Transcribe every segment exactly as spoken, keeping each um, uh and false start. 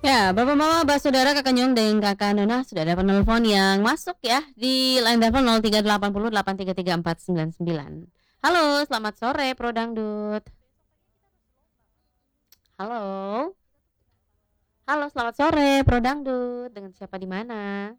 Ya, Bapak, Mama, Ba, Saudara, Kakak Nyong, dan Kakak Nona sudah ada penelpon yang masuk ya di line telepon nol tiga delapan nol delapan tiga tiga empat sembilan sembilan. Halo, selamat sore Pro Dangdut. Halo. Halo, selamat sore Pro Dangdut, dengan siapa di mana?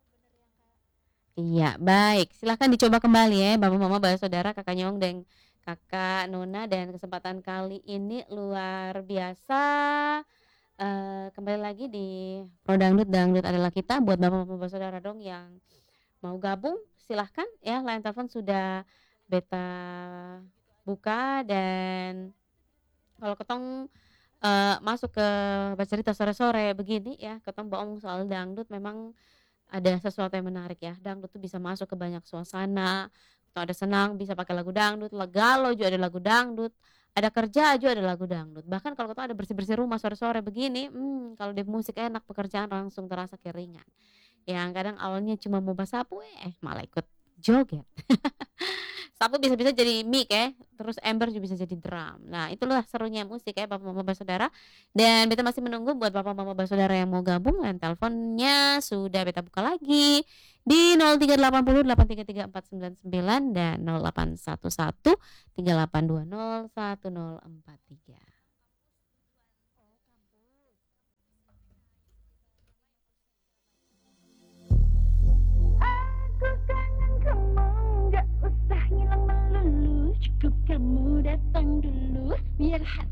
Iya, baik, silahkan dicoba kembali ya Bapak, Mama, Ba, Saudara, Kakak Nyong, dan Kakak Nona, dan kesempatan kali ini luar biasa, eee, kembali lagi di Pro Dangdut, Dangdut adalah kita. Buat Bapak, Mama, Ba, Saudara dong yang mau gabung silahkan ya, line telepon sudah beta buka dan kalau ketong, eee, masuk ke bercerita sore-sore begini ya, ketong baomong soal dangdut memang ada sesuatu yang menarik ya. Dangdut tuh bisa masuk ke banyak suasana, atau ada senang bisa pakai lagu dangdut, la galau juga ada lagu dangdut, ada kerja juga ada lagu dangdut. Bahkan kalau ketong ada bersih-bersih rumah sore-sore begini, mmm, kalau dep musik enak pekerjaan langsung terasa kayak ringan. Yang kadang awalnya cuma mau basapu, eh malah ikut joget. Sapu bisa-bisa jadi mic ya, terus ember juga bisa jadi drum. Nah, itulah serunya musik ya Bapak, Mama, Ba, Saudara. Dan beta masih menunggu buat Bapak, Mama, Ba, Saudara yang mau gabung, line teleponnya sudah beta buka lagi di nol tiga delapan nol delapan tiga tiga empat sembilan sembilan dan nol delapan satu satu tiga delapan dua nol satu nol empat tiga.